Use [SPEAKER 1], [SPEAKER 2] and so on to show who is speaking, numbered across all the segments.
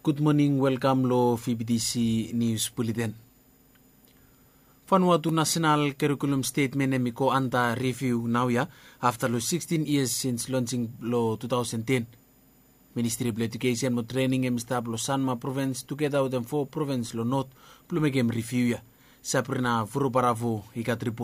[SPEAKER 1] Good morning, welcome lo PBTC News Bulletin. Vanuatu National Curriculum Statement emiko anta review now ya after lo 16 years since launching lo 2010. Ministry of Education mo training emstab lo Sanma Province together with them 4 province lo North plumegem review ya. Saprina Vuruparavo ikat report.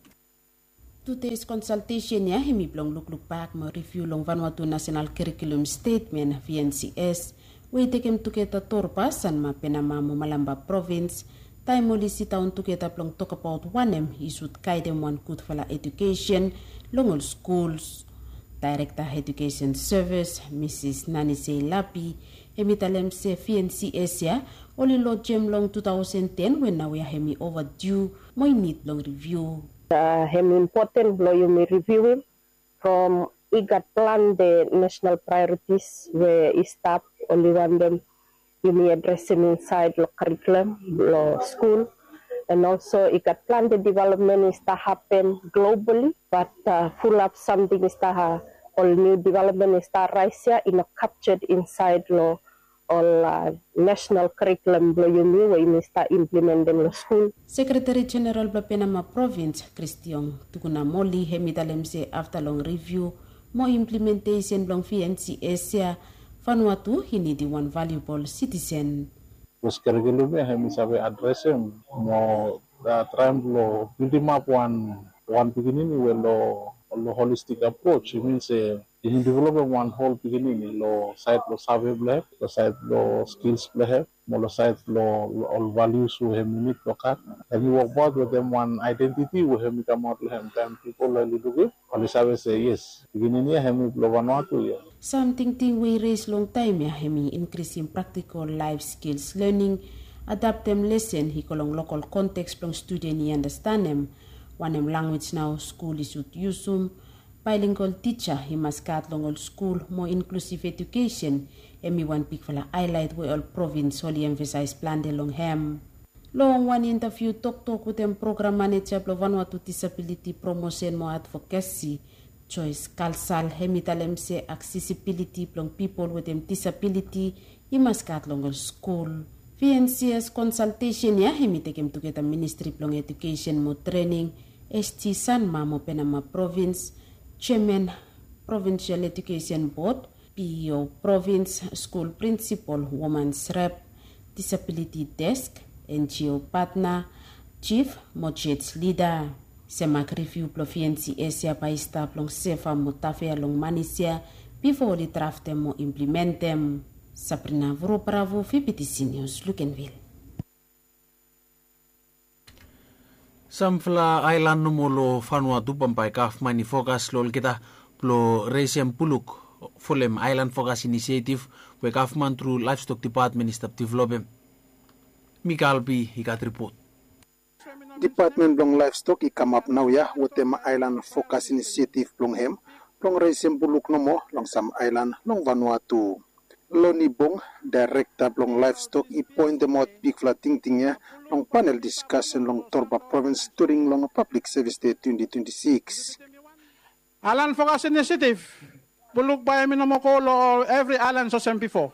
[SPEAKER 2] Today's consultation ya himi blong look back mo review long Vanuatu National Curriculum Statement VNCS. We take him together torpa Sanma Penamamo Malamba Province. Time muli si taon together plong talk about one isut guide them one good for education, long schools. Director Education Service, Mrs. Nanise Lapi, emitalem se VNCS ya, oli lo jem long 2010 when now we are hemi overdue, mo need long review.
[SPEAKER 3] Hemi important lo you may review him from IGAT plan the national priorities where is stop only one them you may address them inside the curriculum, the school, and also IGAT plan the development is to happen globally, but full up something is to all new development is to rise here in a captured inside the all national curriculum lo you may we is to implement them in school.
[SPEAKER 2] Secretary General Bapenama Province Christian Tukuna Moli hemitalem se after long review mo implementation long VNCS ya Vanuatu hini di one valuable citizen.
[SPEAKER 4] Los curriculum hemi sabe address mo da tram lo building up one beginning we lo holistic approach. It means in developing one whole beginning lo side lo survey black, lo side lo skills black, lo side lo all values we have meet lo kat. And we work out with them one identity we have come out with them time people like to give. All the say yes. Beginning here hemi lo Vanuatu ya.
[SPEAKER 2] Something we raise long time ya hemi increasing practical life skills learning, adapt them lesson hikolong local context plong student ni understand them. One language now school is use bilingual teacher he must cut long old school more inclusive education emi one big fella highlight we all province only emphasize plan de long ham. Long one interview talk with them program manager of Vanuatu disability promotion more advocacy choice kalsal hemitalem se accessibility plong people with them disability he must cut long old school. VNCS consultation ya hemi take him together ministry plong education mo training ST Sanma mo Penama Province, Chairman Provincial Education Board, PEO Province School Principal, Women's Rep, Disability Desk, NGO Partner, Chief Mochets Leader. Semak review plo VNCS ya pa staff long sefa mo tafea long manisia before li draft them mo implement them. Sabrina Vuruparavo, PBTC News, Lukenville.
[SPEAKER 1] Samfla island numolo Vanuatu pampai kaf mani focus lol kita plo resem puluk folem island focus initiative we government through livestock department stop development. Mikalpi ikat report.
[SPEAKER 5] Department long livestock I come up now ya with them island focus initiative long hem long resem puluk nomo long some island long Vanuatu. Loni Bong, Director long livestock, I point them out big flatting ya long panel discussion long Torba Province during long Public Service Day 2026.
[SPEAKER 6] Island Focus Initiative, buluk ba yamin mo ko lo every island so before.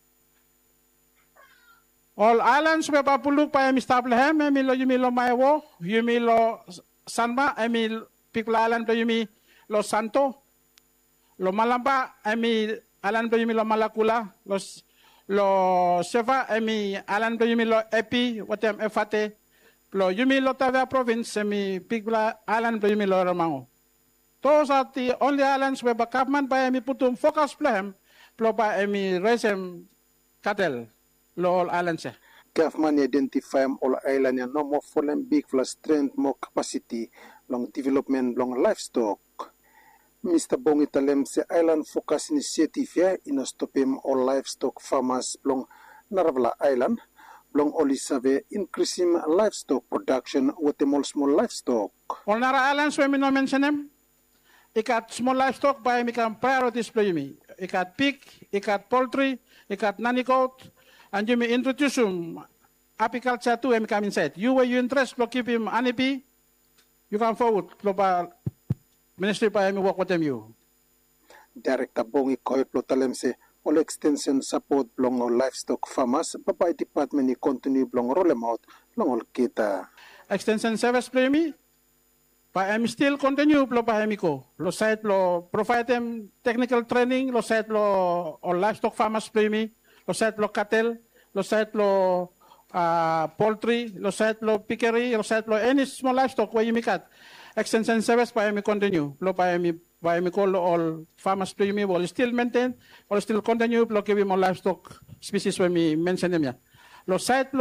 [SPEAKER 6] All islands we pa buluk pa yamin stable yumilo Maewo, yumilo Sanma, Pikla Island yumilo Santo, lo Malamba, Alan do yumi lo Malakula, lo Seva, Alan do yumi lo Epi, watem Efate, lo yumi lo Tavia Province, Pigla, Alan do yumi lo Ramango. Those are the only islands where government by putum focus plan, plo by resem cattle, lo all islands.
[SPEAKER 5] Government identify all island and no more fallen big for strength, more capacity, long development, long livestock. Mr. Bong italem se Island Focus Initiative ya inostopim all livestock farmers long Naravla Island long olisave increasing livestock production with the small livestock.
[SPEAKER 6] All Nara Islands we no mention them. Ikat small livestock by mikam priorities play me. Ikat pig, ikat poultry, ikat nanny goat, and you may introduce apiculture to him come inside. You were you interest to keep him anipi, you come forward global. Ministry pa work with them you.
[SPEAKER 5] Director Bongi Koy Plotalem se all extension support belong all livestock farmers babai department ni continue belong roll them out long all kita
[SPEAKER 6] Extension service premi. Pa em still continue plo pa emiko. Lo site lo provide them technical training, lo site lo all livestock farmers premi, lo site lo cattle, lo site lo poultry, lo site lo piggery, lo site lo any small livestock where you make it. Extension service pa emi continue. Lo pa emi call all farmers premi will still maintain, will still continue lo give more livestock species when we mention them ya. Lo site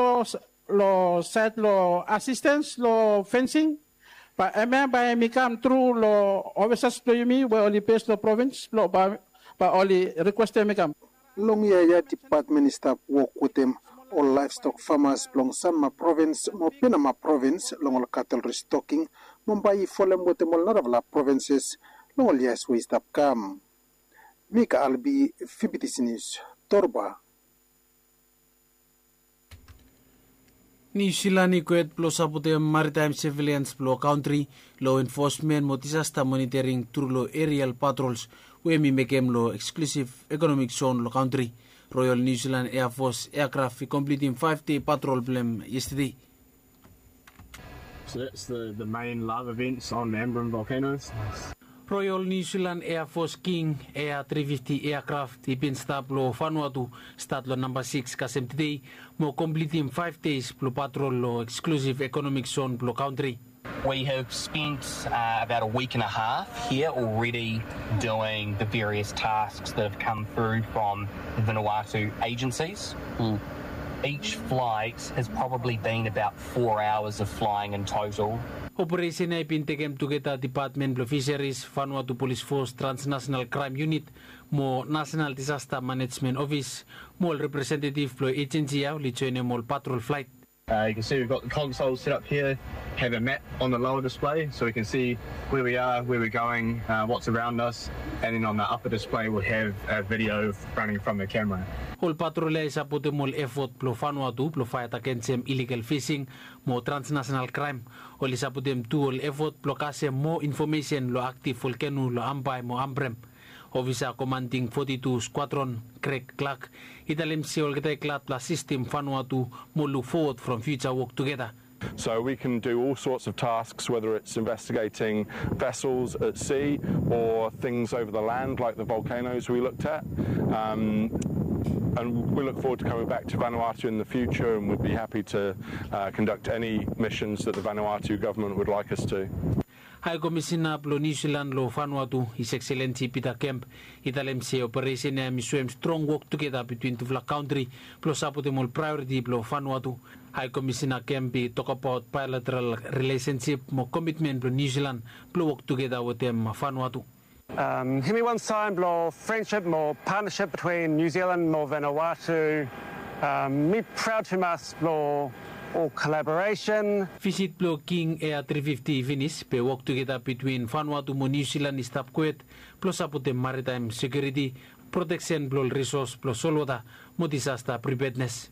[SPEAKER 6] lo assistance, lo fencing. Pa emi come through lo officers to me where only pays lo province lo pa only request emi come.
[SPEAKER 5] long yaya department staff work with them all livestock farmers belong Sanma province mo Pinama province long all cattle restocking Mumbai folem with them all naravla provinces long all yes we stop come Mika Albi FBTC News Torba
[SPEAKER 1] New Zealand equate plus apute maritime surveillance blow country law enforcement mo disaster monitoring through lo aerial patrols we mi mekem lo exclusive economic zone lo country Royal New Zealand Air Force aircraft completing 5-day patrol blem yesterday.
[SPEAKER 7] So that's the main live events on Ambrym volcanoes.
[SPEAKER 1] Royal New Zealand Air Force King Air 350 aircraft ibin stop lo Vanuatu start lo number 6 kasem today mo completing 5 days plo patrol lo exclusive economic zone plo country.
[SPEAKER 8] We have spent about a week and a half here already doing the various tasks that have come through from the Vanuatu agencies. Each flight has probably been about 4 hours of flying in total.
[SPEAKER 1] Operation ay pintekem together Department of Fisheries, Vanuatu Police Force, Transnational Crime Unit, mo National Disaster Management Office, mo representative plo agency yaw lichoine mo patrol flight.
[SPEAKER 7] You can see we've got the console set up here, have a map on the lower display so we can see where we are, where we're going, what's around us, and then on the upper display we'll have a video running from the camera.
[SPEAKER 1] All patrol ay sa puti mo effort plo Vanuatu plo fight against illegal fishing mo transnational crime. Oli sa puti dual effort plo kasi mo information lo active volcano lo Ampay mo Ambrym. Officer Commanding 42 Squadron Craig Clark italim si olgete klat la system Vanuatu mo look forward from future work together.
[SPEAKER 9] So we can do all sorts of tasks, whether it's investigating vessels at sea or things over the land like the volcanoes we looked at. And we look forward to coming back to Vanuatu in the future and would be happy to conduct any missions that the Vanuatu government would like us to.
[SPEAKER 1] High Commissioner plo New Zealand lo Vanuatu, His Excellency Peter Kemp, italem se operation na miswem strong work together between the country plo saputimol priority plo Vanuatu. High Commissioner Kemp talk about bilateral relationship mo commitment plo New Zealand plo work together with them Vanuatu.
[SPEAKER 10] Hemi one sign blo friendship more partnership between New Zealand and Vanuatu. Me proud to us blo or collaboration.
[SPEAKER 1] Visit plo King Air 350 Venice pe work together between Vanuatu mo New Zealand stop kuet plus apute maritime security protection plo resource plo solwata mo disaster preparedness.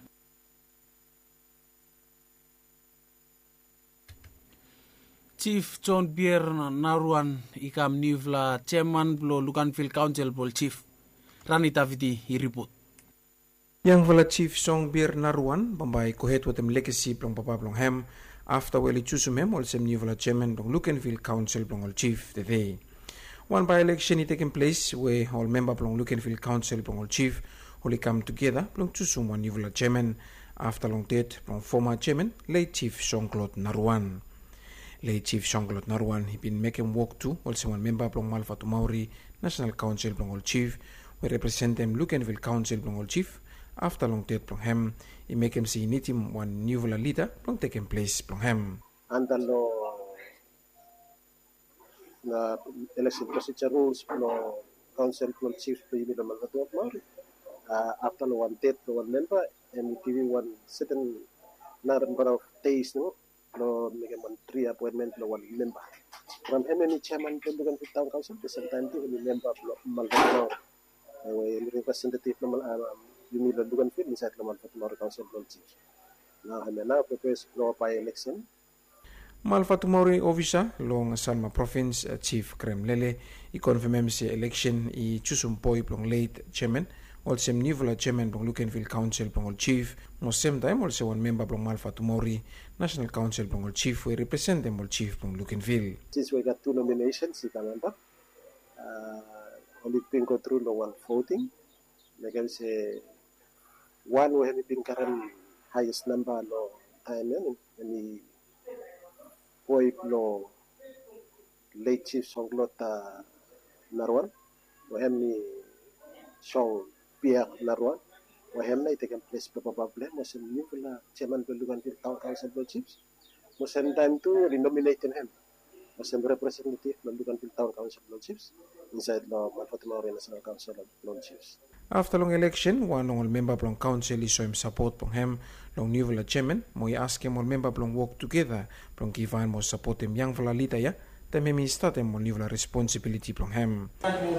[SPEAKER 1] Chief John Pierre Naruan ikam nivla chairman plo Lucanville Council pol chief Rani Taviti i report.
[SPEAKER 11] Yang vala Chief Song Bir Naruan, bambay kohet watem legacy plong papa plong hem, after weli chusumem ol sem new vala chairman plong Lucanville Council plong ol chief today. One by election is taking place where all member plong Lucanville Council plong ol chief only come together plong chusum one new vala chairman after long date plong former chairman late Chief Song Claude Naruan. Late Chief Song Claude Naruan he been making work too also one member plong Malfatu Maori National Council plong ol chief we represent them Lucanville Council plong ol chief. After long date from him, he make him see need him one new leader from taking place from him.
[SPEAKER 12] Andalo na election procedure rules no council from chief to you the after one date to one member and we give you one certain number of days no make him one 3 appointment no one member. From him any chairman can do town council the same time to member Malvern representative you need to do and feel inside the Malvern Council chief. Now I may now prepare by election.
[SPEAKER 11] Malfatu Maori officer long Sanma Province Chief Kremlele I confirm se election I chusumpoi plong late chairman also Nivola chairman plong Lukenville Council plong chief mo same time also one member plong Malfatu Maori National Council plong chief we represent them all chief plong Lukenville.
[SPEAKER 12] Since we got 2 nominations, if I remember, only been go through no one voting. Like I say, one we have been current highest number no time any boy no late chief songlota Narwan. We have me show Pierre Narwan. We have not taken place probably. Most of them chairman of the town council of chiefs. Most of time to renominating him. Most of representative of the town council of chiefs inside the Malfatu Maori National Council of Chiefs.
[SPEAKER 11] After long election, one long member from council is showing support from him, long new chairman. Mo ask him all member from work together, from give him more support him young fella lita ya. Then me start him more new responsibility from him.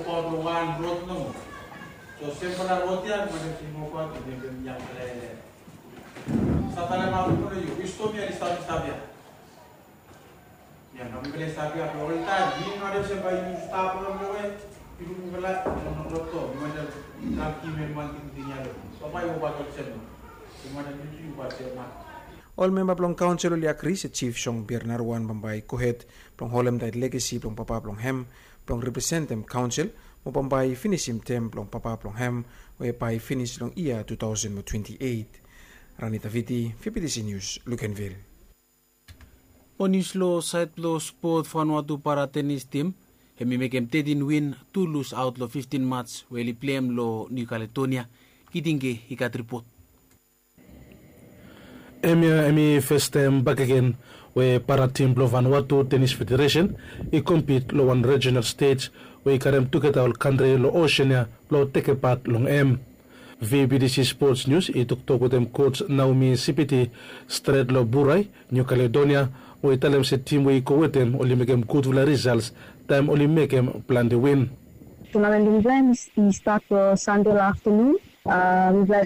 [SPEAKER 1] So sempre na rotia, mas eu não posso dizer que minha mulher. Satana malu por aí. Isto me está bem. Minha mãe me está bem. A prioridade, não é sempre aí está por onde eu é. E não me lá, não rotou. Não é não que me mantém dinheiro. Só vai o bato sempre. Não é muito o bato sempre.
[SPEAKER 11] All member plong council li agree se chief Shong Bernarwan Bambay Kohet plong holem that legacy plong papa plong hem plong represent them council mo Bambay finish him tem plong papa plong hem whereby finish long year 2028. Ranita Viti, FPDC News, Lukenville.
[SPEAKER 1] Onislo side lo sport Vanuatu para tennis team hemi mekem 13 win 2 lose out lo 15 match weli play lo New Caledonia kitinge ikat report.
[SPEAKER 13] Emi first time back again where para team lo Vanuatu Tennis Federation I compete lo one regional stage where karem together all country lo Oceania lo take part long VBDC Sports News I tuktok with them coach Naomi Sipiti straight lo Buray New Caledonia where talem se team where ko with them only make them good results time only make them plan the win.
[SPEAKER 14] Tournament we start Sunday afternoon. We play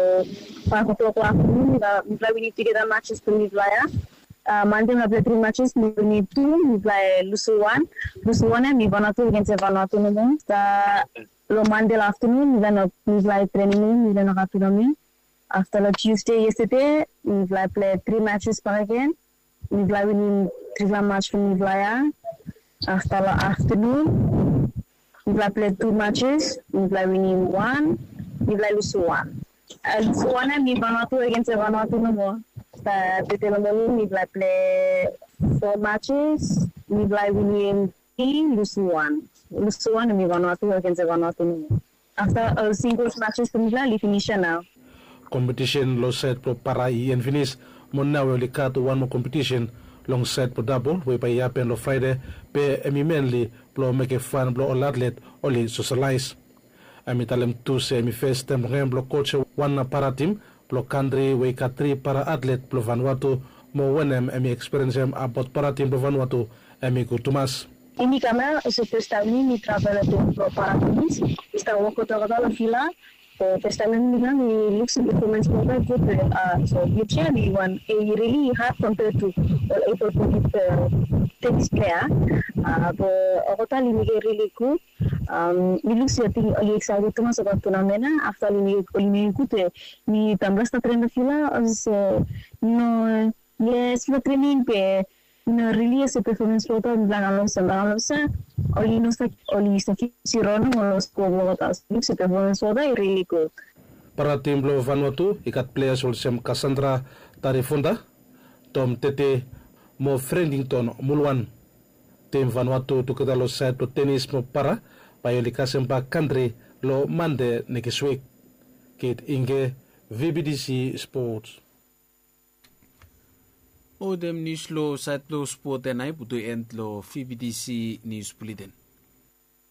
[SPEAKER 14] 5 o'clock afternoon. We need to get the matches to me playa. Monday we play 3 matches. We need 2. We play Lusu 1 and we Vanuatu against Vanuatu no. The Monday afternoon we play training. We don't have to after the Tuesday yesterday we play 3 matches per again. We play winning 3 match from me playa. After the afternoon we play 2 matches. We play winning 1. We play Lusu 1. Lusu 1 and we Vanuatu against Vanuatu no more. We play 4 matches. We play winning 3, Lusu 1. Lusu 1 and we Vanuatu against Vanuatu no more. After singles matches, we finish now.
[SPEAKER 13] Competition lo set pro para and finish. Mona we cut one more competition long set pro double. We pay happen lo Friday. Pe emi mainly pro make a fun pro all athlete only socialize. Ami talem tu se mi first time ngem lo coach one para team lo country we ka 3 para athlete pro Vanuatu mo wenem ami experience about para team pro Vanuatu ami kutumas.
[SPEAKER 14] Ini karena first time ni travel to para teams. Kita wako la fila. First time ni looks performance very good. So usually one really hard compared to able to hit tennis player. But totally really good. We look setting only excited to masuk ke turnamen after ini good ni tambah train the fila as no yes no training pe no really ese performance foto belakang sa oli no sa si Rono los kobotas ese performance foto really good.
[SPEAKER 13] Para tim lo Vanuatu ikat players olsem Cassandra Tarifunda Tom Tete mo Friendington Mulwan tim Vanuatu tu kita lo side pro tennis mo para Payolika sempa country lo mande nekesweek. Kate Inge, VBDC Sports.
[SPEAKER 1] Odem news lo site lo sport en ai buto end lo VBDC News Bulletin.